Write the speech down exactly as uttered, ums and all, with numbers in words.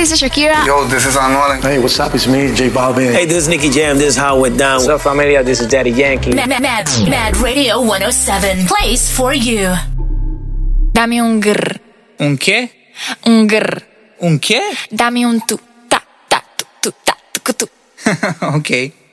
this is Shakira. Yo, this is Anuel. Hey, what's up? It's me, J Balvin. Hey, this is Nicky Jam. This is how it went down. What's up, familia? This is Daddy Yankee. Mad, Mad, Mad Radio one oh seven plays for you. Dame un grr. ¿Un qué? Un grr. ¿Un qué? Dame un tu, ta, ta, tu, tu, ta, tu, tu. Ok.